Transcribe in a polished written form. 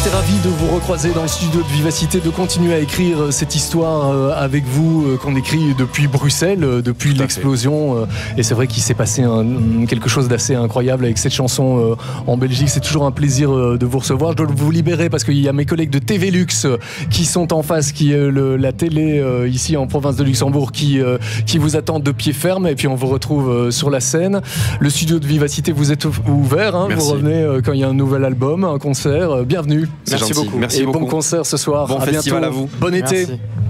été ravi de vous recroiser dans le studio de Vivacité, de continuer à écrire cette histoire avec vous qu'on écrit depuis Bruxelles, depuis l'explosion. Et c'est vrai qu'il s'est passé quelque chose d'assez incroyable avec cette chanson en Belgique. C'est toujours un plaisir de vous recevoir. Je dois vous libérer parce qu'il y a mes collègues de TV Lux qui sont en face, qui est la télé ici en province de Luxembourg, qui vous attendent de pied ferme. Et puis on vous retrouve sur la scène. Le studio de Vivacité, vous êtes ouvert. Hein, vous revenez quand il y a un nouvel album, un concert. Bienvenue. Merci beaucoup. Merci beaucoup. Bon concert ce soir. Bon festival bientôt. à vous. Bon été. Merci.